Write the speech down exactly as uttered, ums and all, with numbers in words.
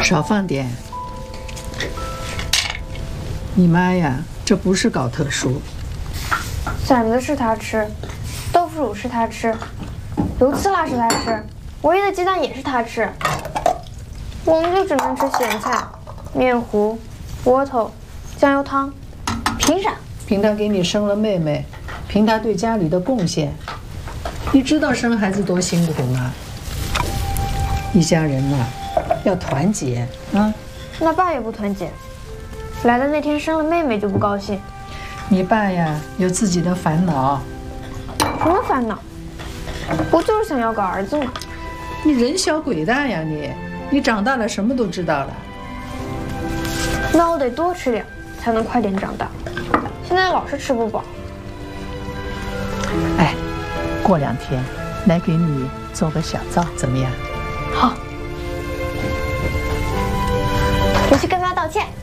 少放点。你妈呀，这不是搞特殊。 馓子是她吃，豆腐乳是她吃，油刺辣是她吃，唯一的鸡蛋也是她吃。我们就只能吃咸菜、面糊、窝头、酱油汤，凭啥？ 凭她给你生了妹妹，凭她对家里的贡献。你知道生孩子多辛苦吗？一家人呐、啊，要团结啊。 那爸也不团结，来的那天生了妹妹就不高兴。 你爸呀，有自己的烦恼。 什么烦恼？不就是想要个儿子吗？ 你人小鬼大呀你！你长大了什么都知道了。 那我得多吃点，才能快点长大。现在老是吃不饱。 哎，过两天来给你做个小灶，怎么样？ 好。我去跟妈道歉。